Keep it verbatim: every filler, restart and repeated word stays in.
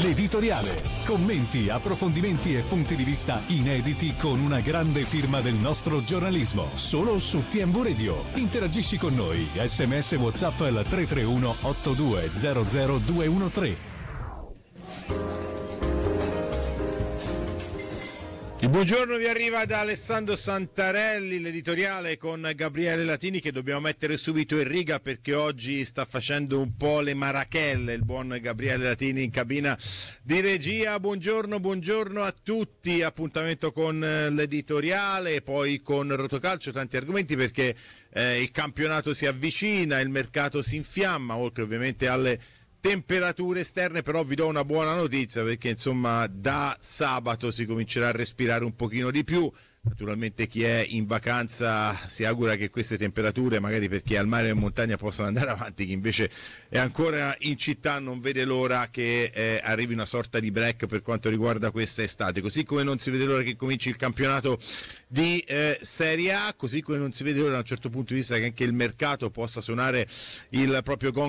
L'editoriale. Commenti, approfondimenti e punti di vista inediti con una grande firma del nostro giornalismo. Solo su T M V Radio. Interagisci con noi. Sms WhatsApp al tre tre uno otto due zero zero due uno tre. Il buongiorno vi arriva da Alessandro Santarelli, l'editoriale con Gabriele Latini, che dobbiamo mettere subito in riga perché oggi sta facendo un po' le marachelle il buon Gabriele Latini in cabina di regia. Buongiorno, buongiorno a tutti, appuntamento con l'editoriale, poi con Rotocalcio, tanti argomenti perché eh, il campionato si avvicina, il mercato si infiamma, oltre ovviamente alle temperature esterne. Però vi do una buona notizia perché insomma da sabato si comincerà a respirare un pochino di più. Naturalmente chi è in vacanza si augura che queste temperature, magari perché al mare e in montagna, possano andare avanti. Chi invece è ancora in città non vede l'ora che eh, arrivi una sorta di break per quanto riguarda questa estate, così come non si vede l'ora che cominci il campionato di eh, Serie A, così come non si vede l'ora da un certo punto di vista che anche il mercato possa suonare il proprio gong